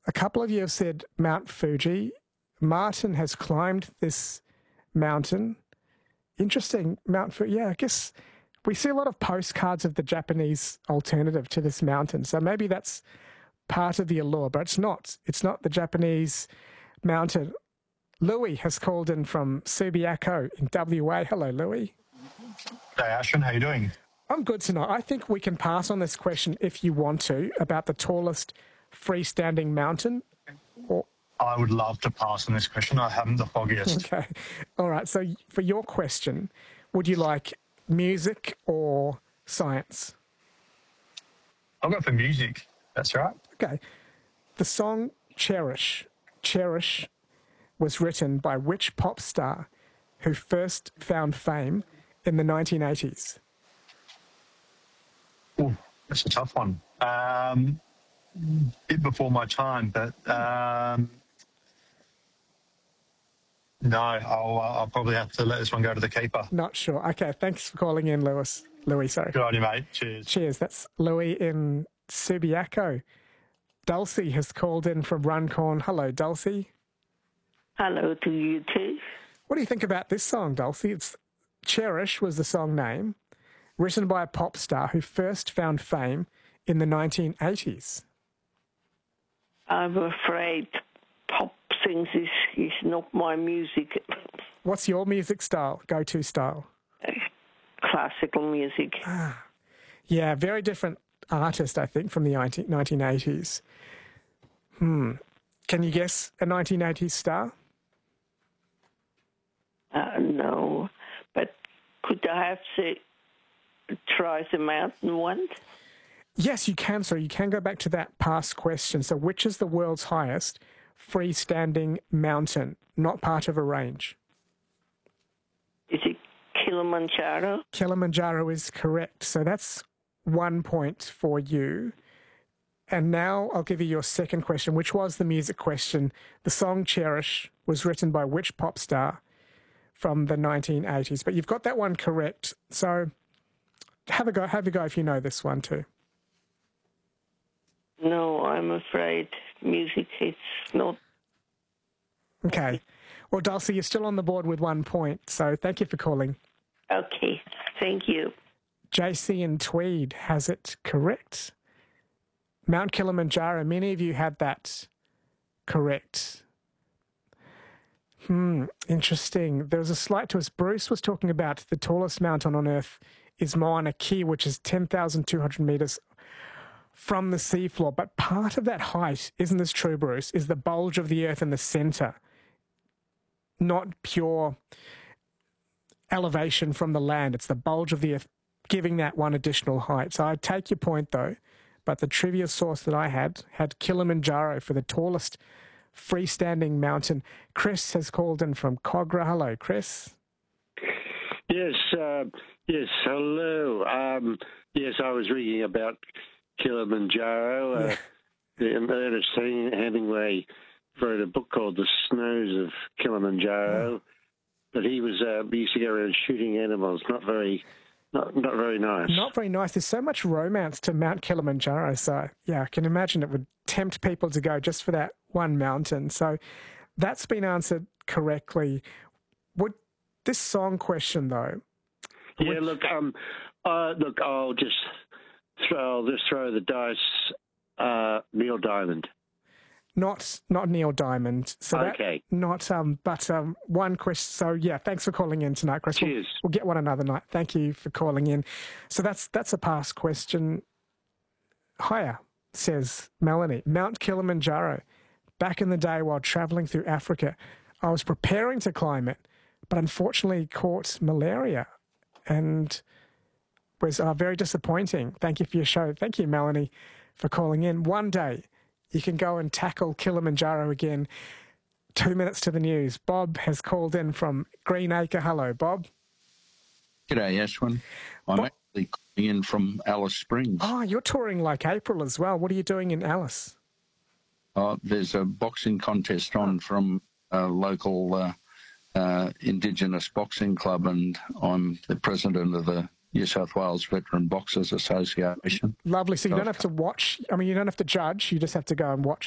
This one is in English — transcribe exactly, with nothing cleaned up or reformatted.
A couple of you have said Mount Fuji. Martin has climbed this mountain. Interesting, Mount Fuji. Yeah, I guess we see a lot of postcards of the Japanese alternative to this mountain. So maybe that's part of the allure, but it's not. It's not the Japanese mountain. Louis has called in from Subiaco in W A. Hello, Louis. Hey, Ashwin, how you doing? I'm good tonight. I think we can pass on this question if you want to about the tallest freestanding mountain. Or... I would love to pass on this question. I haven't the foggiest. Okay. All right. So for your question, would you like music or science? I'll go for music. That's right. Okay. The song Cherish, Cherish was written by which pop star who first found fame in the nineteen eighties? Oh, that's a tough one. Um, bit before my time, but um, no, I'll, I'll probably have to let this one go to the keeper. Not sure. Okay, thanks for calling in, Lewis. Louis, sorry. Good on you, mate. Cheers. Cheers. That's Louis in Subiaco. Dulcie has called in from Runcorn. Hello, Dulcie. Hello to you too. What do you think about this song, Dulcie? It's Cherish was the song name, written by a pop star who first found fame in the nineteen eighties. I'm afraid pop things is, is not my music. What's your music style, go-to style? Classical music. Ah, yeah, very different artist, I think, from the nineteen eighties. Hmm. Can you guess a nineteen eighties star? Uh, no, but could I have to try the mountain one? Yes, you can, sir. You can go back to that past question. So which is the world's highest freestanding mountain, not part of a range? Is it Kilimanjaro? Kilimanjaro is correct. So that's one point for you. And now I'll give you your second question, which was the music question. The song Cherish was written by which pop star from the nineteen eighties? But you've got that one correct. So have a go, have a go if you know this one too. No, I'm afraid music is not. Okay. Well, Dulcie, you're still on the board with one point, so thank you for calling. Okay, thank you. J C in Tweed has it correct. Mount Kilimanjaro, many of you had that correct. Hmm, interesting. There was a slight twist. Bruce was talking about the tallest mountain on Earth is Mauna Kea, which is ten thousand two hundred metres from the seafloor. But part of that height, isn't this true, Bruce, is the bulge of the Earth in the centre, not pure elevation from the land. It's the bulge of the Earth giving that one additional height. So I take your point, though, but the trivia source that I had had Kilimanjaro for the tallest freestanding mountain. Chris has called in from Cogra. Hello, Chris. Yes, uh, yes, hello. Um, yes, I was reading about Kilimanjaro. Uh, Yeah. Ernest Hemingway wrote a book called The Snows of Kilimanjaro, Oh. but he was uh, he used to go around shooting animals. Not very, not not very nice. Not very nice. There's so much romance to Mount Kilimanjaro. So, yeah, I can imagine it would tempt people to go just for that one mountain. So that's been answered correctly. Would this song question, though? Yeah, would, look, um, uh, look, I'll just throw, I'll just throw the dice. Uh, Neil Diamond. Not not Neil Diamond. So Okay. That, not um, but um, one question. So yeah, thanks for calling in tonight, Chris. Cheers. We'll, we'll get one another night. Thank you for calling in. So that's that's a past question. Higher, says Melanie. Mount Kilimanjaro. Back in the day, while travelling through Africa, I was preparing to climb it, but unfortunately caught malaria, and was uh, very disappointing. Thank you for your show. Thank you, Melanie, for calling in. One day, you can go and tackle Kilimanjaro again. Two minutes to the news. Bob has called in from Greenacre. Hello, Bob. G'day, Ashwin. I'm Bo- actually calling in from Alice Springs. Oh, you're touring like April as well. What are you doing in Alice? Uh, there's a boxing contest on from a local uh, uh, Indigenous boxing club, and I'm the president of the New South Wales Veteran Boxers Association. Lovely. So you So don't have to watch. I mean, you don't have to judge. You just have to go and watch